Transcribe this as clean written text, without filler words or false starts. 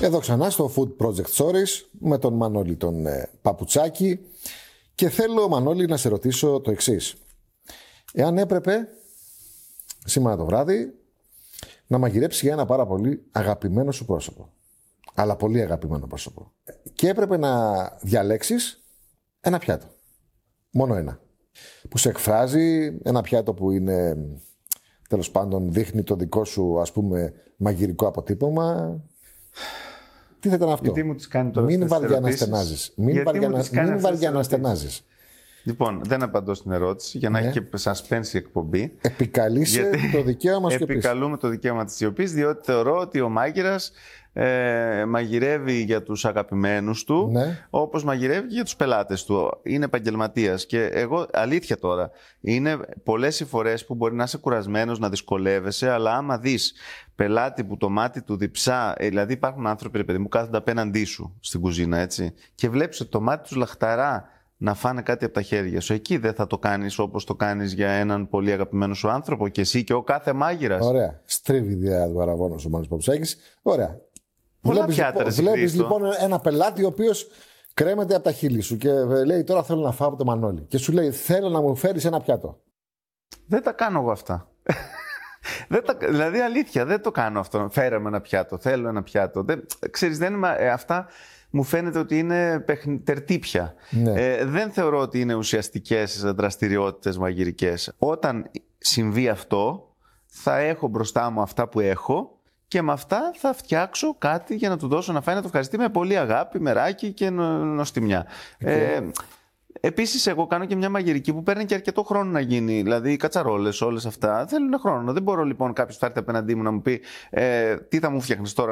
Εδώ ξανά στο Food Project Stories με τον Μανώλη τον Παπουτσάκη και θέλω, Μανώλη, να σε ρωτήσω το εξής. Εάν έπρεπε σήμερα το βράδυ να μαγειρέψεις για ένα πάρα πολύ αγαπημένο σου πρόσωπο, αλλά πολύ αγαπημένο πρόσωπο, και έπρεπε να διαλέξεις ένα πιάτο, μόνο ένα, που σε εκφράζει, ένα πιάτο που είναι, τέλος πάντων, δείχνει το δικό σου, ας πούμε, μαγειρικό αποτύπωμα. Τι θα ήταν αυτό? Γιατί μου τις κάνει τώρα Μην βαριά να στενάζεις. Μην βαριά να στενάζεις. Λοιπόν, δεν απαντώ στην ερώτηση για να έχει και suspense η εκπομπή. Επικαλείσαι το δικαίωμα σιωπής. Επικαλούμε το δικαίωμα της σιωπής, διότι θεωρώ ότι ο μάγειρας μαγειρεύει για τους αγαπημένους του, όπως μαγειρεύει και για τους πελάτες του. Είναι επαγγελματίας. Και εγώ, αλήθεια τώρα, είναι πολλές οι φορές που μπορεί να είσαι κουρασμένος, να δυσκολεύεσαι, αλλά άμα δεις πελάτη που το μάτι του διψά, δηλαδή υπάρχουν άνθρωποι, ρε παιδί μου, κάθονται απέναντί σου στην κουζίνα, έτσι, και βλέπεις ότι το μάτι τους λαχταρά να φάνε κάτι από τα χέρια σου. Εκεί δεν θα το κάνεις όπως το κάνεις για έναν πολύ αγαπημένο σου άνθρωπο, και εσύ και ο κάθε μάγειρας? Ωραία. Στρίβει ιδέα του αραβώνος ο Μάνος Παπουτσάκης. Ωραία. Βλέπεις λοιπόν ένα πελάτη ο οποίος κρέμεται από τα χείλη σου και λέει: τώρα θέλω να φάω από το Μανώλη. Και σου λέει: θέλω να μου φέρεις ένα πιάτο. Δεν τα κάνω εγώ αυτά. Δηλαδή, αλήθεια, δεν το κάνω αυτό. Φέραμε ένα πιάτο, θέλω ένα πιάτο. Ξέρεις, αυτά μου φαίνεται ότι είναι τερτύπια. Δεν θεωρώ ότι είναι ουσιαστικές δραστηριότητες μαγειρικές. Όταν συμβεί αυτό, θα έχω μπροστά μου αυτά που έχω και με αυτά θα φτιάξω κάτι για να του δώσω να φάει, να το ευχαριστεί με πολύ αγάπη, μεράκι και νοστιμιά. Επίσης, εγώ κάνω και μια μαγειρική που παίρνει και αρκετό χρόνο να γίνει. Δηλαδή, οι κατσαρόλες, όλες αυτά θέλουν χρόνο. Δεν μπορώ λοιπόν κάποιος θα έρθει απέναντί μου να μου πει: τι θα μου φτιάχνεις τώρα?